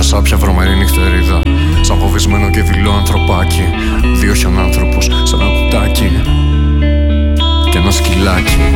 σάπια βρωμερή νυχτερίδα. Σαν φοβισμένο και δειλό ανθρωπάκι. Δύο χιονάνθρωπους σε ένα κουτάκι και ένα σκυλάκι.